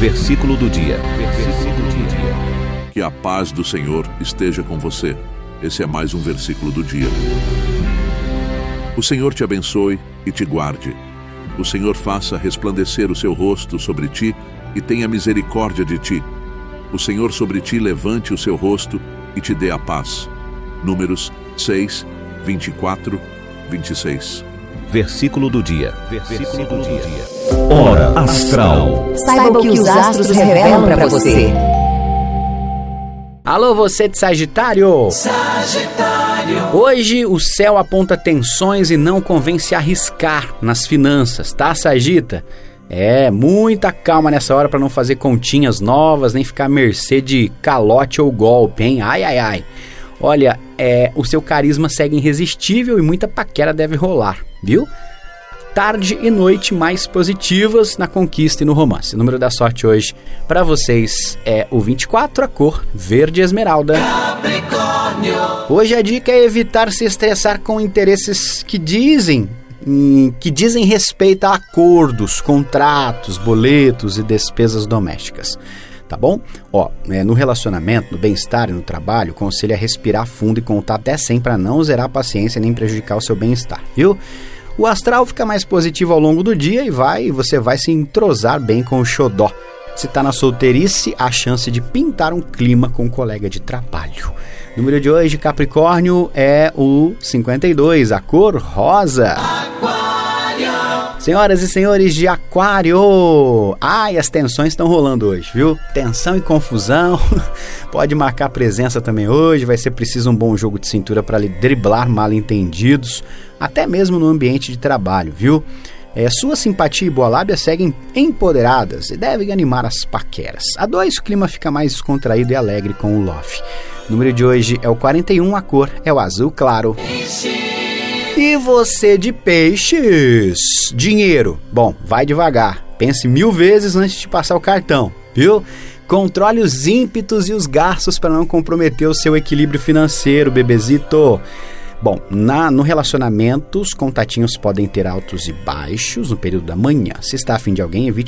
Versículo do dia. Que a paz do Senhor esteja com você. Esse é mais um versículo do dia. O Senhor te abençoe e te guarde. O Senhor faça resplandecer o seu rosto sobre ti e tenha misericórdia de ti. O Senhor sobre ti levante o seu rosto e te dê a paz. Números 6, 24, 26. Versículo do dia. Hora astral. Saiba o que os astros revelam para você. Alô, você de Sagitário! Hoje o céu aponta tensões e não convém se arriscar nas finanças, tá, Sagita? Muita calma nessa hora para não fazer continhas novas, nem ficar à mercê de calote ou golpe, hein? Ai. Olha, o seu carisma segue irresistível e muita paquera deve rolar, viu? Tarde e noite mais positivas na conquista e no romance. O número da sorte hoje para vocês é o 24, a cor verde esmeralda. Capricórnio. Hoje a dica é evitar se estressar com interesses que dizem respeito a acordos, contratos, boletos e despesas domésticas. Tá bom? No relacionamento, no bem-estar e no trabalho, o conselho é respirar fundo e contar até 100 para não zerar a paciência nem prejudicar o seu bem-estar, viu? O astral fica mais positivo ao longo do dia e você vai se entrosar bem com o xodó. Se tá na solteirice, há chance de pintar um clima com um colega de trabalho. O número de hoje, Capricórnio, é o 52, a cor rosa. Senhoras e senhores de Aquário, as tensões estão rolando hoje, viu? Tensão e confusão, pode marcar presença também hoje, vai ser preciso um bom jogo de cintura para driblar mal-entendidos, até mesmo no ambiente de trabalho, viu? Sua simpatia e boa lábia seguem empoderadas e devem animar as paqueras. A 2, o clima fica mais descontraído e alegre com o love. O número de hoje é o 41, a cor é o azul claro. E você de Peixes? Dinheiro. Bom, vai devagar. Pense 1000 vezes antes de passar o cartão, viu? Controle os ímpetos e os gastos para não comprometer o seu equilíbrio financeiro, bebezito. Bom, no relacionamento, os contatinhos podem ter altos e baixos no período da manhã. Se está afim de alguém, evite